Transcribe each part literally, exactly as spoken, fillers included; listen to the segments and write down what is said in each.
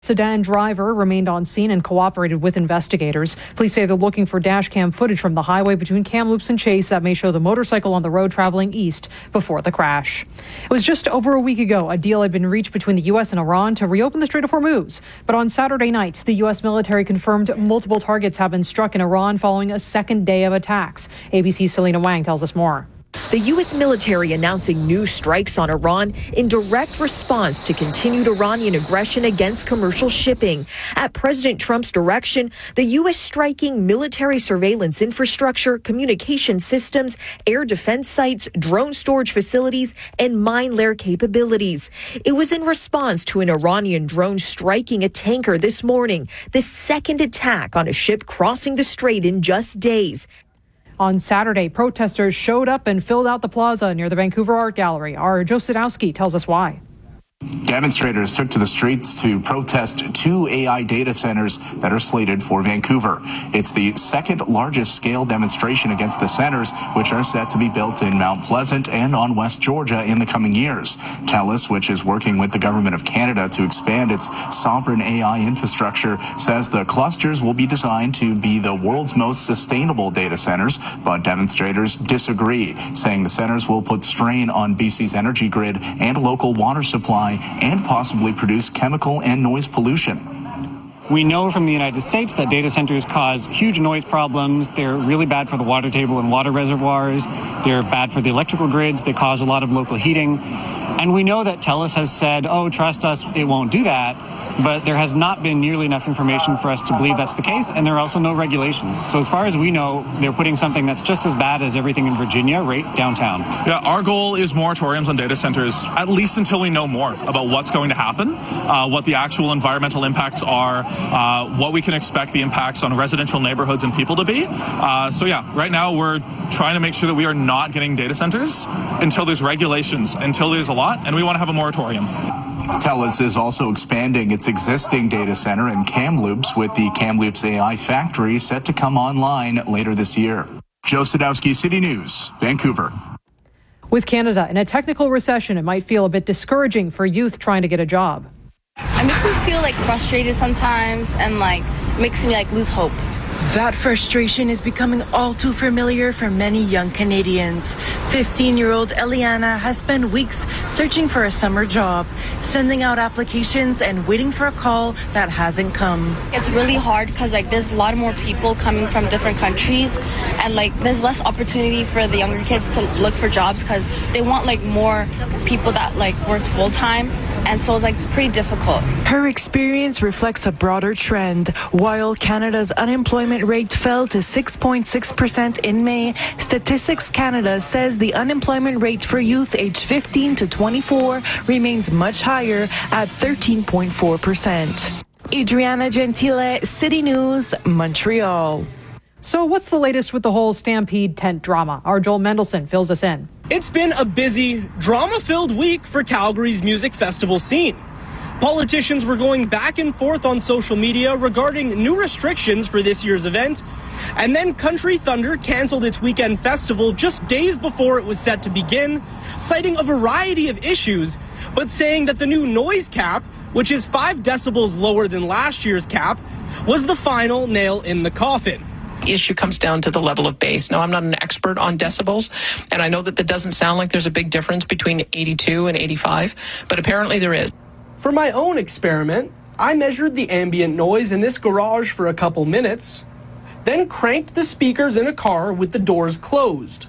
Sedan driver remained on scene and cooperated with investigators. Police say they're looking for dash cam footage from the highway between Kamloops and Chase that may show the motorcycle on the road traveling east before the crash. It was just over a week ago a deal had been reached between the U S and Iran to reopen the Strait of Hormuz. But on Saturday night, the U S military confirmed multiple targets have been struck in Iran following a second day of attacks. A B C's Selena Wang tells us more. The U S military announcing new strikes on Iran in direct response to continued Iranian aggression against commercial shipping. At President Trump's direction, the U S striking military surveillance infrastructure, communication systems, air defense sites, drone storage facilities, and mine layer capabilities. It was in response to an Iranian drone striking a tanker this morning, the second attack on a ship crossing the strait in just days. On Saturday, protesters showed up and filled out the plaza near the Vancouver Art Gallery. Our Joe Sadowski tells us why. Demonstrators took to the streets to protest two A I data centers that are slated for Vancouver. It's the second largest scale demonstration against the centers, which are set to be built in Mount Pleasant and on West Georgia in the coming years. TELUS, which is working with the government of Canada to expand its sovereign A I infrastructure, says the clusters will be designed to be the world's most sustainable data centers, but demonstrators disagree, saying the centers will put strain on B C's energy grid and local water supply and possibly produce chemical and noise pollution. We know from the United States that data centers cause huge noise problems. They're really bad for the water table and water reservoirs. They're bad for the electrical grids. They cause a lot of local heating. And we know that TELUS has said, oh, trust us, it won't do that. But there has not been nearly enough information for us to believe that's the case, and there are also no regulations. So as far as we know, they're putting something that's just as bad as everything in Virginia right downtown. Yeah, our goal is moratoriums on data centers, at least until we know more about what's going to happen, uh, what the actual environmental impacts are, uh, what we can expect the impacts on residential neighborhoods and people to be. Uh, so yeah, right now we're trying to make sure that we are not getting data centers until there's regulations, until there's a lot, and we want to have a moratorium. TELUS is also expanding its existing data center in Kamloops, with the Kamloops A I factory set to come online later this year. Joe Sadowski, City News, Vancouver. With Canada in a technical recession, it might feel a bit discouraging for youth trying to get a job. It makes me feel like frustrated sometimes and like makes me like lose hope. That frustration is becoming all too familiar for many young Canadians. fifteen-year-old Eliana has spent weeks searching for a summer job, sending out applications and waiting for a call that hasn't come. It's really hard because like there's a lot more people coming from different countries, and like there's less opportunity for the younger kids to look for jobs because they want like more people that like work full time. And so it's like pretty difficult. Her experience reflects a broader trend. While Canada's unemployment rate fell to six point six percent in May, Statistics Canada says the unemployment rate for youth aged fifteen to twenty-four remains much higher at thirteen point four percent. Adriana Gentile, City News, Montreal. So what's the latest with the whole Stampede tent drama? Our Joel Mendelson fills us in. It's been a busy, drama-filled week for Calgary's music festival scene. Politicians were going back and forth on social media regarding new restrictions for this year's event. And then Country Thunder canceled its weekend festival just days before it was set to begin, citing a variety of issues, but saying that the new noise cap, which is five decibels lower than last year's cap, was the final nail in the coffin. The issue comes down to the level of bass. Now, I'm not an expert on decibels, and I know that that doesn't sound like there's a big difference between eighty-two and eighty-five, but apparently there is. For my own experiment, I measured the ambient noise in this garage for a couple minutes, then cranked the speakers in a car with the doors closed.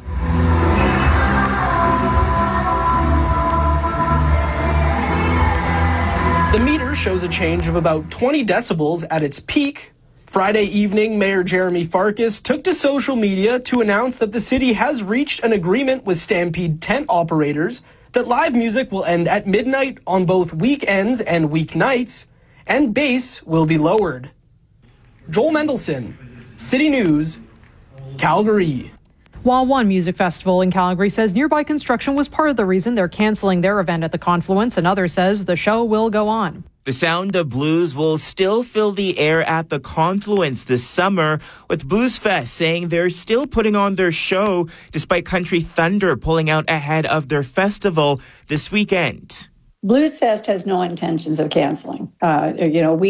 The meter shows a change of about twenty decibels at its peak. Friday evening, Mayor Jeremy Farkas took to social media to announce that the city has reached an agreement with Stampede tent operators that live music will end at midnight on both weekends and weeknights, and bass will be lowered. Joel Mendelson, City News, Calgary. While one music festival in Calgary says nearby construction was part of the reason they're canceling their event at the Confluence, another says the show will go on. The Sound of Blues will still fill the air at the Confluence this summer, with Blues Fest saying they're still putting on their show despite Country Thunder pulling out ahead of their festival this weekend. Blues Fest has no intentions of canceling. Uh, you know, we